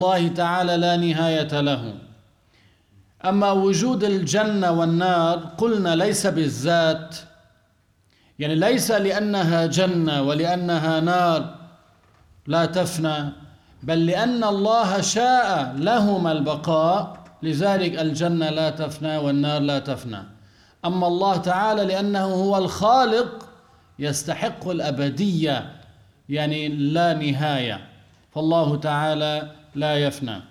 الله تعالى لا نهاية له. أما وجود الجنة والنار قلنا ليس بالذات، يعني ليس لأنها جنة ولأنها نار لا تفنى، بل لأن الله شاء لهما البقاء، لذلك الجنة لا تفنى والنار لا تفنى. أما الله تعالى لأنه هو الخالق يستحق الأبدية، يعني لا نهاية، فالله تعالى لا يفنى.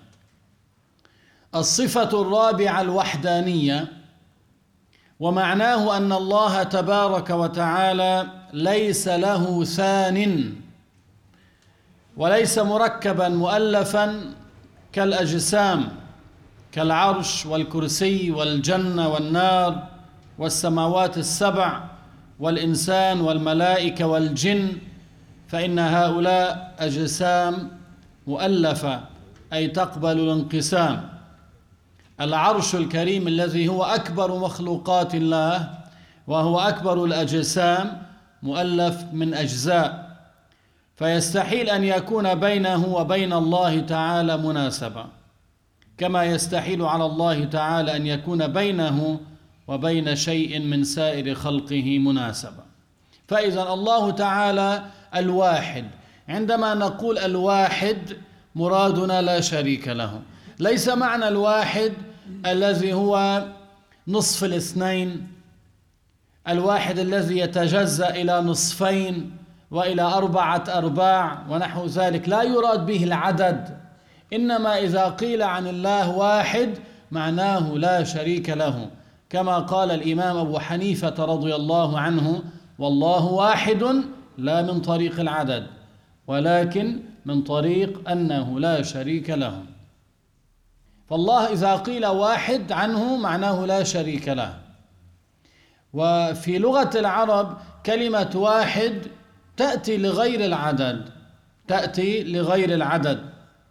الصفة الرابعة الوحدانية، ومعناه أن الله تبارك وتعالى ليس له ثان، وليس مركبا مؤلفا كالأجسام كالعرش والكرسي والجنة والنار والسماوات السبع والإنسان والملائكة والجن، فإن هؤلاء أجسام مؤلفة أي تقبل الانقسام. العرش الكريم الذي هو أكبر مخلوقات الله وهو أكبر الأجسام مؤلف من أجزاء، فيستحيل أن يكون بينه وبين الله تعالى مناسبة، كما يستحيل على الله تعالى أن يكون بينه وبين شيء من سائر خلقه مناسبة. فإذا الله تعالى الواحد، عندما نقول الواحد مرادنا لا شريك له، ليس معنى الواحد الذي هو نصف الاثنين، الواحد الذي يتجزأ إلى نصفين وإلى 4 أرباع ونحو ذلك، لا يراد به العدد، إنما إذا قيل عن الله واحد معناه لا شريك له، كما قال الإمام أبو حنيفة رضي الله عنه: والله واحد لا من طريق العدد ولكن من طريق أنه لا شريك له. فالله إذا قيل واحد عنه معناه لا شريك له. وفي لغة العرب كلمة واحد تأتي لغير العدد، تأتي لغير العدد،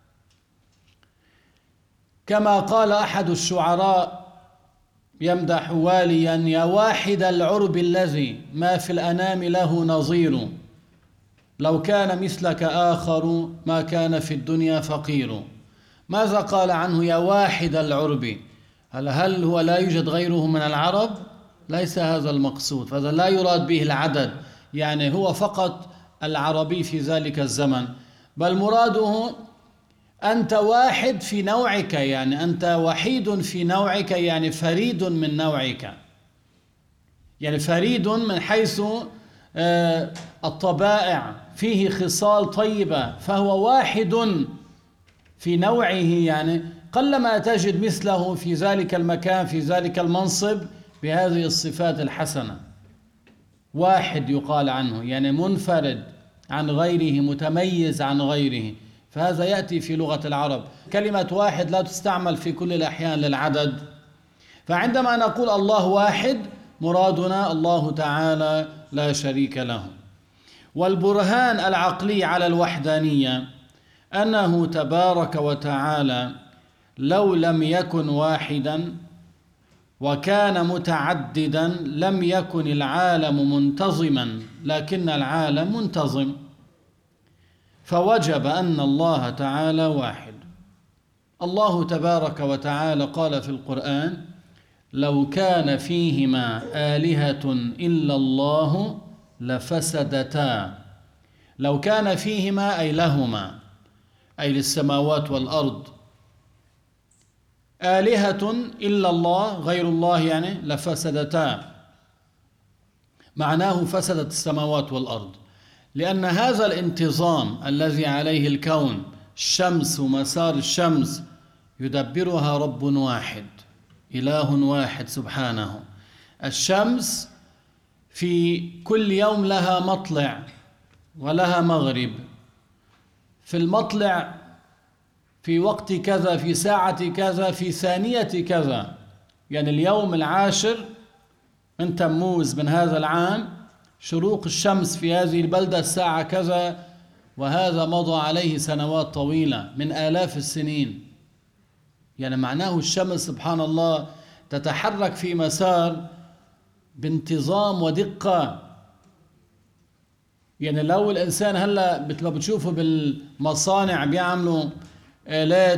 كما قال أحد الشعراء يمدح واليا: يا واحد العرب الذي ما في الأنام له نظير، لو كان مثلك آخر ما كان في الدنيا فقير. ماذا قال عنه يا واحد العرب؟ هل هو لا يوجد غيره من العرب؟ ليس هذا المقصود، فهذا لا يراد به العدد، يعني هو فقط العربي في ذلك الزمن، بل مراده أنت واحد في نوعك، يعني أنت وحيد في نوعك، يعني فريد من نوعك، يعني فريد من حيث الطبائع، فيه خصال طيبة، فهو واحد في نوعه، يعني قلما تجد مثله في ذلك المكان في ذلك المنصب بهذه الصفات الحسنة. واحد يقال عنه يعني منفرد عن غيره، متميز عن غيره، فهذا يأتي في لغة العرب. كلمة واحد لا تستعمل في كل الأحيان للعدد. فعندما نقول الله واحد مرادنا الله تعالى لا شريك له. والبرهان العقلي على الوحدانية أنه تبارك وتعالى لو لم يكن واحدا وكان متعددا لم يكن العالم منتظما، لكن العالم منتظم، فوجب أن الله تعالى واحد. الله تبارك وتعالى قال في القرآن: لو كان فيهما آلهة إلا الله لفسدتا. لو كان فيهما أي لهما، أي للسماوات والأرض، آلهة إلا الله غير الله يعني لفسدتا، معناه فسدت السماوات والأرض، لأن هذا الانتظام الذي عليه الكون، الشمس ومسار الشمس يدبرها رب واحد، إله واحد سبحانه. الشمس في كل يوم لها مطلع ولها مغرب، في المطلع في وقت كذا، في ساعة كذا، في ثانية كذا، يعني اليوم 10 من تموز من هذا العام شروق الشمس في هذه البلدة الساعة كذا، وهذا مضى عليه سنوات طويلة من آلاف السنين. يعني معناه الشمس سبحان الله تتحرك في مسار بانتظام ودقة. يعني لو الإنسان هلأ لو بتشوفه بالمصانع بيعملوا آلات